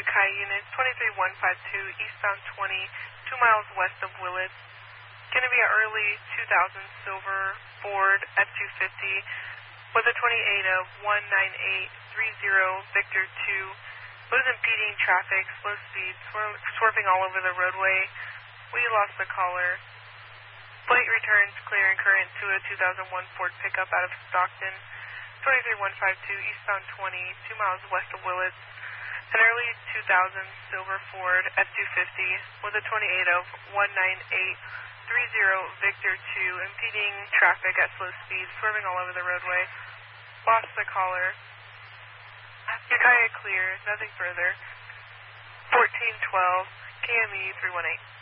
Kai units, 23152, eastbound 20, 2 miles west of Willits. Going to be an early 2000 silver Ford F-250 with a 28 of 19830 Victor 2. Was impeding traffic, slow speed, swerving all over the roadway. We lost the caller. Plate returns clear and current to a 2001 Ford pickup out of Stockton. 23152, eastbound 20, 2 miles west of Willits. An early 2000 silver Ford F-250 with a 28 of 19830 Victor 2, impeding traffic at slow speed, swerving all over the roadway. Lost the caller. Ukiah clear, nothing further. 1412, KME 318.